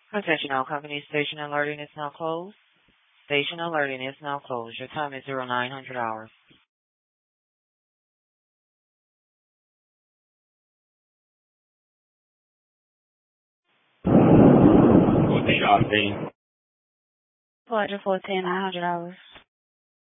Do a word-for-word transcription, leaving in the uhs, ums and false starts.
Attention all companies, station alerting is now closed. Station alerting is now closed. Your time is zero nine hundred hours. Shopping. Pleasure fourteen nine hundred hours.